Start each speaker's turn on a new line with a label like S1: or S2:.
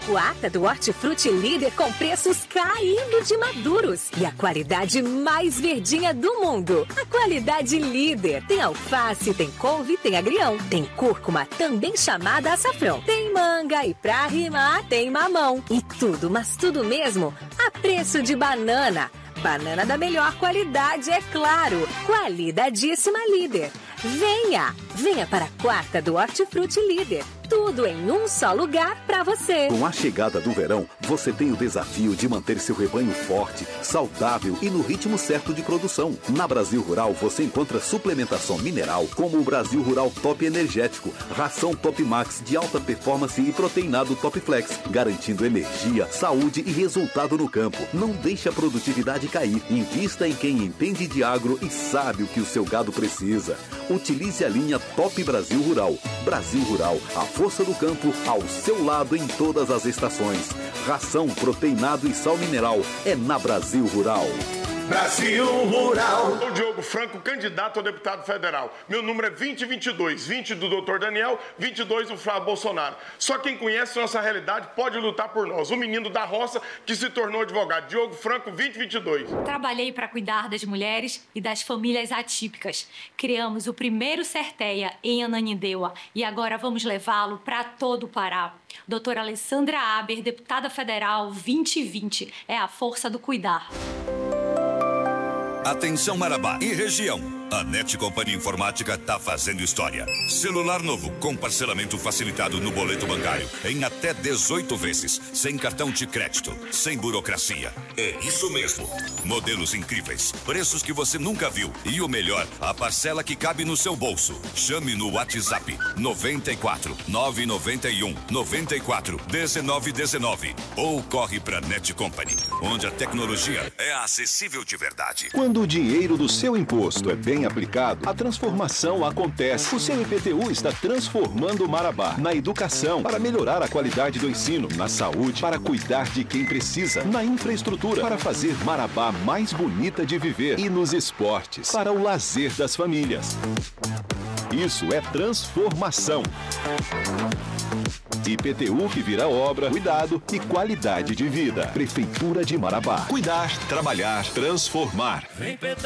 S1: quarta do Hortifruti Líder com preços caindo de maduros. E a qualidade mais verdinha do mundo. A qualidade líder. Tem alface, tem couve, tem agrião. Tem cúrcuma, também chamada açafrão. Tem manga e pra rimar tem mamão. E tudo, mas tudo mesmo, a preço de banana. Banana da melhor qualidade, é claro. Qualidadíssima Líder. Venha para a quarta do Hortifruti Líder. Tudo em um só lugar para você.
S2: Com a chegada do verão, você tem o desafio de manter seu rebanho forte, saudável e no ritmo certo de produção. Na Brasil Rural, você encontra suplementação mineral como o Brasil Rural Top Energético, ração Top Max de alta performance e proteinado Top Flex, garantindo energia, saúde e resultado no campo. Não deixe a produtividade cair. Invista em quem entende de agro e sabe o que o seu gado precisa. Utilize a linha Top Brasil Rural. Brasil Rural, a força do campo ao seu lado em todas as estações. Ração, proteinado e sal mineral é na Brasil Rural.
S3: Brasil Rural.
S4: Sou Diogo Franco, candidato a deputado federal. Meu número é 2022, 20 do Dr. Daniel, 22 do Flávio Bolsonaro. Só quem conhece nossa realidade pode lutar por nós. O menino da roça que se tornou advogado. Diogo Franco, 2022.
S5: Trabalhei para cuidar das mulheres e das famílias atípicas. Criamos o primeiro Certeia em Ananindeua e agora vamos levá-lo para todo o Pará. Doutora Alessandra Aber, deputada federal 2020. É a força do cuidar.
S6: Atenção Marabá e região. A NET Companhia Informática tá fazendo história. Celular novo com parcelamento facilitado no boleto bancário em até 18 vezes, sem cartão de crédito, sem burocracia. É isso mesmo. Modelos incríveis, preços que você nunca viu e o melhor, a parcela que cabe no seu bolso. Chame no WhatsApp 94 991 94 1919 ou corre pra NET Company, onde a tecnologia é acessível de verdade.
S7: Quando o dinheiro do seu imposto é bem aplicado, a transformação acontece. O seu IPTU está transformando o Marabá na educação, para melhorar a qualidade do ensino, na saúde, para cuidar de quem precisa, na infraestrutura, para fazer Marabá mais bonita de viver e nos esportes, para o lazer das famílias. Isso é transformação. IPTU que vira obra, cuidado e qualidade de vida. Prefeitura de Marabá. Cuidar, trabalhar, transformar.